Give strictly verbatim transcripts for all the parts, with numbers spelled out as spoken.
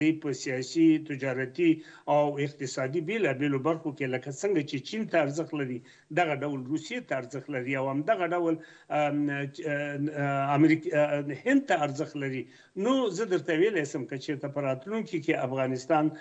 په سیاسي تجارتي او اقتصادي بیلابیلو برخو کې لکه څنګه چې چین ته ارزښت لري دغه ډول روسیې ته ارزښت لري او همدغه ډول امریکا هند ته ارزښت لري. نو زه درته ویلی شم که چېرته په راتلونکي کې افغانستان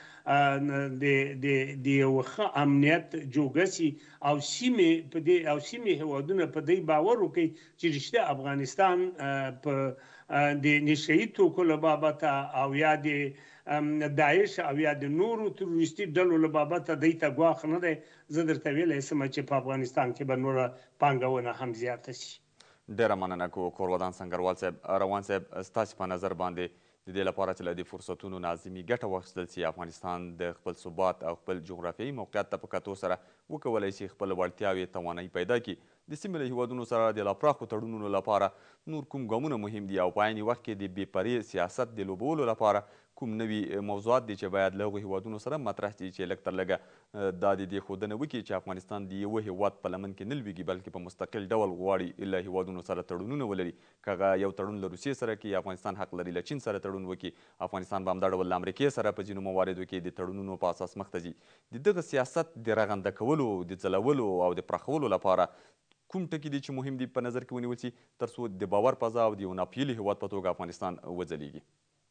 د یو ښه امنیت جوګه سي او سیمې په دې او سیمې هېوادونه په دې باور وکړي چې رښتیا افغانستان په د نشه یي توکو له بابته او یا د داعش او یا د نورو تروریستي ډلو له بابته دوی ته ګواښ نه دی. زه درته ویلی شم چې په افغانستان کې به نوره پانګونه هم زیاته شي. ډېره مننه کوو کورودان سنګروال صاحب. روان صاحب ستاسې په نظر باندې د دې لپاره چې له دې فرصتونو نظمي ګټه واخیستل سي افغانستان د خپل ثبات او خپل جغرافیایي موقعیت ته په کتو سره وکولی سي خپل وړتیاوې توانایي پیدا کړي د سیمې له هیوادونو سره د لا پراخو تړونونو لپاره نور کوم ګامونه مهم دي او په عین وخت کې د بې پرې سیاست د لوبولو لپاره کوم نوي موضوعات دي چې باید له هغو هیوادونو سره مطرح شي چې لږ تر لږه دا د دې ښودنه وکړي چې افغانستان د یوه هیواد په لمن کې نه لویږي بلکې په مستقل ډول غواړي له هیوادونو سره تړونونه ولري. که هغه یو تړون له روسیې سره کوي افغانستان حق لري له چین سره تړون وکړي افغانستان به همدا ډول له امریکې سره په ځینو مواردو کې د تړونونو په اساس مخته ځي. د دغه سیاست د رغنده کولو د ځلولو او د پراخولو لپاره کوم ټکي دي چې مهم دي په نظر کې ونیول سي تر څو د باور فضا او د یو ناپیلي هیواد په توګه افغانستان وځلیږي؟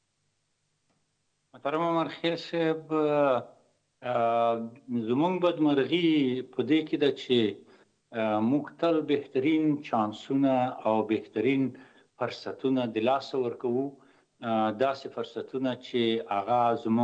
محترم عمر خیل صاحب زموږ بدمرغي په دې کې ده چې موږ تل بهترین چانسونه او بهترین فرصتونه د لاسه ورکوو داسې فرصتونه چې هغه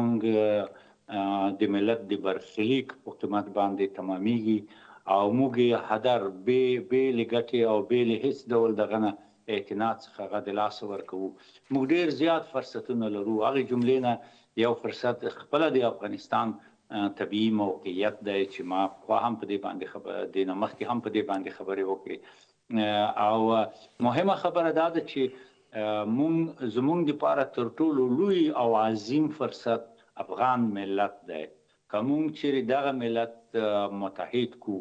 زموږ د ملت د برخلیک په قیمت باندې تمامیږي او موږ هدر بې له ګټې او بې له هېڅ ډول دغه نه اعتناع څخه هغه د لاسه ورکوو. موږ ډېر زیات فرصتونه لرو. هغې جملې نه یو فرصت خپله د افغانستان طبیعي موقعیت دی چې ما پخوا هم په دې باندې خبر دې نه مخکې هم په دې باندې خبرې وکړې او مهمه خبره دا ده چې موږ زموږ دپاره تر ټولو لوی او عظیم فرصت افغان ملت دی. که موږ چیرې دغه ملت متحد کو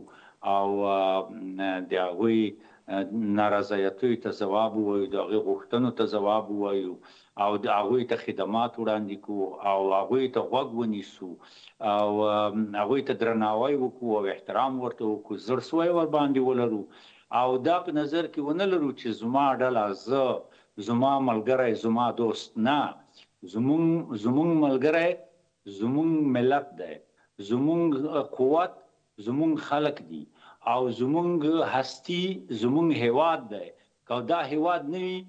او د هغوی نارضایتیو ته ځواب ووایو د هغوی غوښتنو ته ځواب ووایو او د هغوی ته خدمات وړاندې کړو او هغوی ته غوږ ونیسو او هغوی ته درناوی وکړو او احترام ورته وکړو زړه سوی ورباندې ولرو او دا په نظر کې ونه لرو چې زما ډله زه زما ملګری زما دوست نه زموږ زموږ ملګری زموږ ملت دی زموږ قوت زموږ خلک دي او زموږ هستی زموږ هیواد دی. که دا هیواد نه وي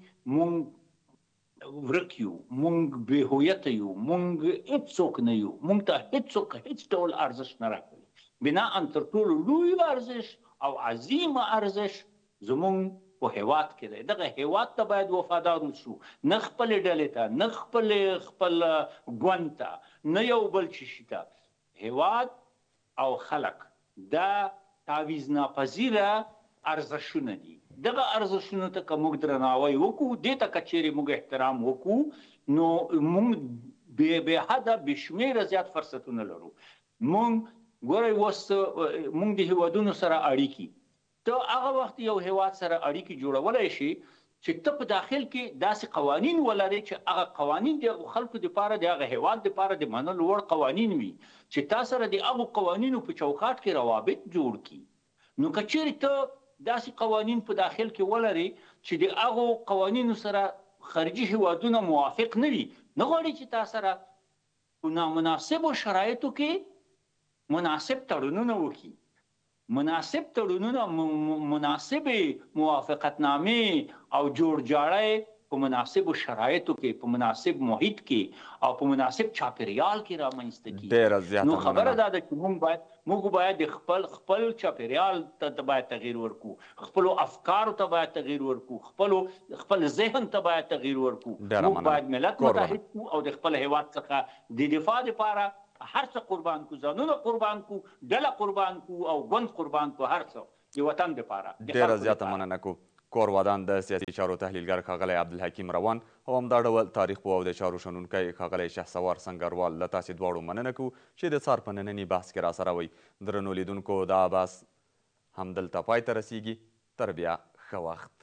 موږ ورک یو موږ بې هویته یو موږ هېڅوک نه یو موږ ته هېڅوک هېڅ ډول ارزښت نه راکوي. بناء تر ټولو لوی ارزښت او عظیم ارزښت زموږ په هیواد کې دی. دغه هیواد ته باید وفادار اوسو نه خپلې ډلې ته نه خپل خپل ګوند ته نه یو بل څه شي ته. هیواد او خلک دا تعویض ناپذیره ارزښتونه دي. دغه ارزښتونو ته که موږ درناوی وکړو دې ته که چیرې موږ احترام وکړو نو موږ بې حده بې شمېره زیات فرصتونه لرو. موږ ګورئ اوس موږ د هیوادونو سره اړیکې ته هغه وخت یو هیواد سره اړیکې جوړولی شي چې ته په داخل کې داسې قوانین ولرې چې هغه قوانین د خلکو دپاره د هغه هیواد دپاره د منلو وړ قوانین وي چې تا سره د هغو قوانینو په چوکاټ کې روابط جوړ کړي. نو که چیرې ته داسې قوانین په داخل کې ولري چې د هغو قوانینو سره خارجي هیوادونه موافق نه وي نه غواړي چې تا سره په نامناسبو شرایطو کې مناسب تړونونه وکړي مناسب تړونونه مناسبې موافقتنامې او جوړجاړی په مناسبو شرایطو کې په مناسب محیط کې او په مناسب چاپیریال کې رامنځته کړي. نو خبره دا ده چې موږ باید موږ باید خپل خپل چاپیریال ته باید تغییر ورکړو خپلو افکارو ته باید تغییر ورکړو خپلو خپل ذهن ته باید تغییر ورکړو. موږ باید ملت متحد کړو او د خپل هیواد څخه د دفاع دپاره هر څه قربان کو ځانونه قربان کو ډله قربان کو او ګوند قربان کو هر څه د وطن دپاره. ډېره زیاته مننه کو کورودان د سیاسي چارو تحلیلګر ښاغلی عبدالحکیم روان او همدا ډول تاریخ پوه او د چارو شنونکی ښاغلی شهسوار سنګروال له تاسې دواړو مننه کوو چې د څار په ننني بحث کې راسره وئ. درنو لیدونکو دا بحث همدلته پای ته رسیږي. تر بیا ښه وخت.